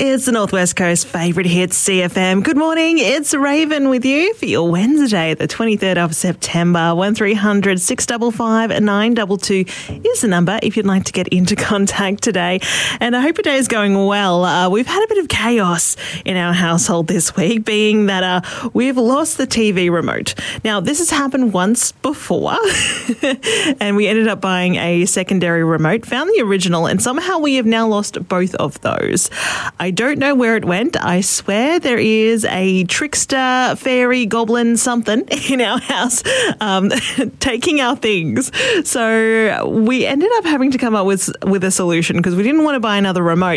It's the Northwest Coast favourite hits, CFM. Good morning, it's Raven with you for your Wednesday, the 23rd of September. 1300 655 922 is the number if you'd like to get into contact today. And I hope your day is going well. We've had a bit of chaos in our household this week, being that we've lost the TV remote. Now, this has happened once before, and we ended up buying a secondary remote, found the original, and somehow we have now lost both of those. I don't know where it went. I swear there is a trickster, fairy, goblin, something in our house taking our things. So we ended up having to come up with a solution because we didn't want to buy another remote.